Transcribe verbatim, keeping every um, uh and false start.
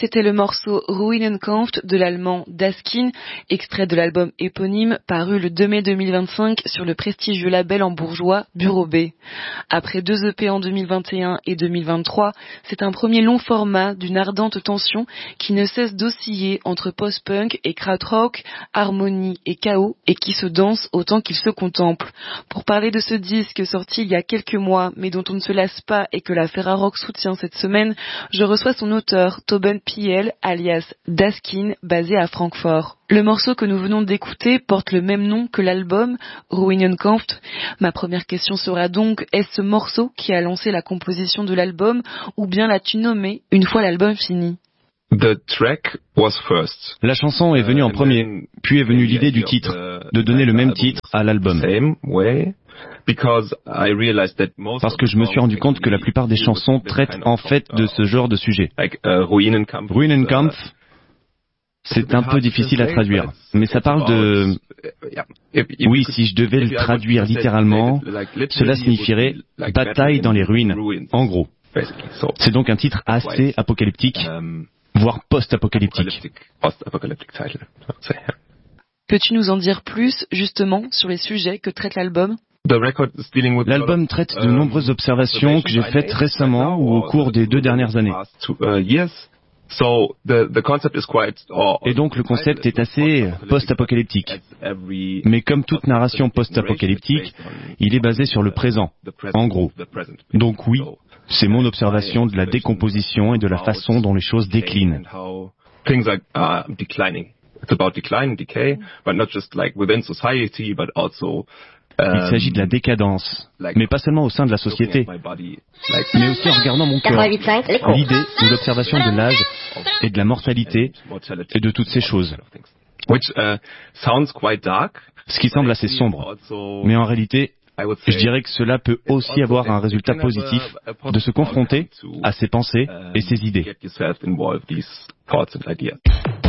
C'était le morceau Ruinenkampf de l'allemand Daskin, extrait de l'album éponyme paru le deux mai deux mille vingt-cinq sur le prestigieux label hambourgeois Bureau B. Après deux E P en deux mille vingt et un et deux mille vingt-trois, c'est un premier long format d'une ardente tension qui ne cesse d'osciller entre post-punk et krautrock, harmonie et chaos, et qui se danse autant qu'il se contemple. Pour parler de ce disque sorti il y a quelques mois, mais dont on ne se lasse pas et que la Ferrarock soutient cette semaine, je reçois son auteur, Tobben Piel, alias Daskin, basé à Francfort. Le morceau que nous venons d'écouter porte le même nom que l'album, Ruinenkampf. Ma première question sera donc, est-ce ce morceau qui a lancé la composition de l'album, ou bien l'as-tu nommé une fois l'album fini? The track was first. La chanson est venue en premier, puis est venue l'idée du titre, de donner le même titre à l'album. Parce que je me suis rendu compte que la plupart des chansons traitent en fait de ce genre de sujet. Ruinenkampf, c'est un peu difficile à traduire, mais ça parle de... Oui, si je devais le traduire littéralement, cela signifierait « bataille dans les ruines », en gros. C'est donc un titre assez apocalyptique, voire post-apocalyptique. Peux-tu nous en dire plus, justement, sur les sujets que traite l'album ? L'album traite de nombreuses observations que j'ai faites récemment ou au cours des deux dernières années. Et donc le concept est assez post-apocalyptique. Mais comme toute narration post-apocalyptique, il est basé sur le présent, en gros. Donc oui, c'est mon observation de la décomposition et de la façon dont les choses déclinent. Il s'agit de la décadence, mais pas seulement au sein de la société, mais aussi en regardant mon cœur, l'idée ou l'observation de l'âge et de la mortalité et de toutes ces choses. Ce qui semble assez sombre, mais en réalité, je dirais que cela peut aussi avoir un résultat positif de se confronter à ses pensées et ses idées.